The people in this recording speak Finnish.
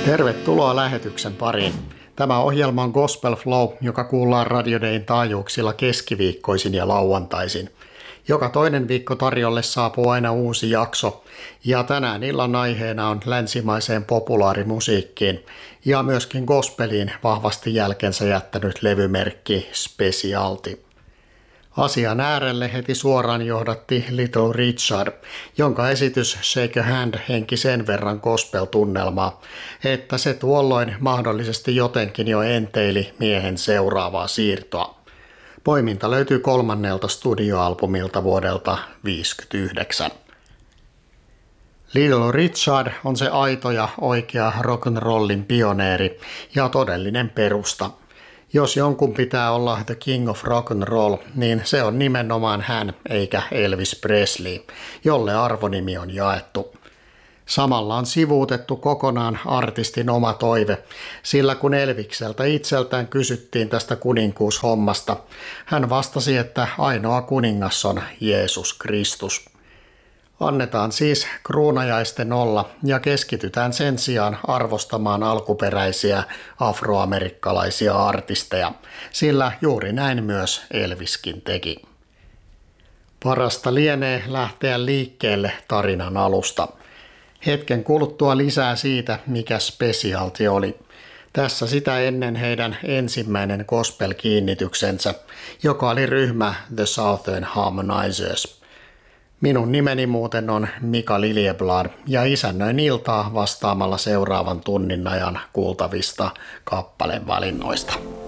Tervetuloa lähetyksen pariin. Tämä ohjelma on Gospel Flow, joka kuullaan Radio Dayn taajuuksilla keskiviikkoisin ja lauantaisin. Joka toinen viikko tarjolle saapuu aina uusi jakso, ja tänään illan aiheena on länsimaiseen populaarimusiikkiin ja myöskin gospeliin vahvasti jälkensä jättänyt levymerkki Specialty. Asian äärelle heti suoraan johdatti Little Richard, jonka esitys Shake a Hand henki sen verran gospel-tunnelmaa, että se tuolloin mahdollisesti jotenkin jo enteili miehen seuraavaa siirtoa. Poiminta löytyy 3. studioalbumilta vuodelta 1959. Little Richard on se aito ja oikea rock'n'rollin pioneeri ja todellinen perusta. Jos jonkun pitää olla the king of rock'n'roll, niin se on nimenomaan hän eikä Elvis Presley, jolle arvonimi on jaettu. Samalla on sivuutettu kokonaan artistin oma toive, sillä kun Elvikseltä itseltään kysyttiin tästä kuninkuushommasta, hän vastasi, että ainoa kuningas on Jeesus Kristus. Annetaan siis kruunajaisten olla ja keskitytään sen sijaan arvostamaan alkuperäisiä afroamerikkalaisia artisteja, sillä juuri näin myös Elviskin teki. Parasta lienee lähteä liikkeelle tarinan alusta. Hetken kuluttua lisää siitä, mikä Specialty oli. Tässä sitä ennen heidän ensimmäinen gospel-kiinnityksensä, joka oli ryhmä The Southern Harmonizers. Minun nimeni muuten on Mika Liljeblad ja isännöin iltaa vastaamalla seuraavan tunnin ajan kuultavista kappalevalinnoista.